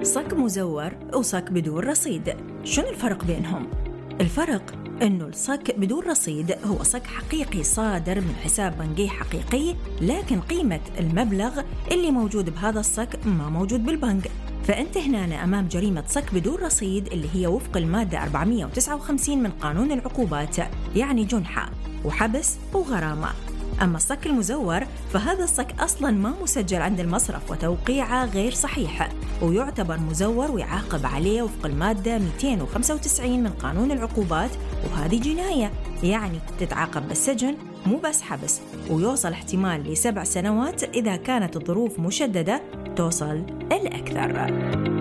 صك مزور وصك بدون رصيد، شنو الفرق بينهم؟ الفرق إنه الصك بدون رصيد هو صك حقيقي صادر من حساب بنكي حقيقي، لكن قيمة المبلغ اللي موجود بهذا الصك ما موجود بالبنك. فأنت هنا أمام جريمة صك بدون رصيد اللي هي وفق المادة 459 من قانون العقوبات، يعني جنحة وحبس وغرامة. أما الصك المزور فهذا الصك أصلاً ما مسجل عند المصرف وتوقيعه غير صحيح، ويعتبر مزور ويعاقب عليه وفق المادة 295 من قانون العقوبات، وهذه جناية يعني تتعاقب بالسجن مو بس حبس، ويوصل احتمال ل7 سنوات إذا كانت الظروف مشددة توصل الأكثر.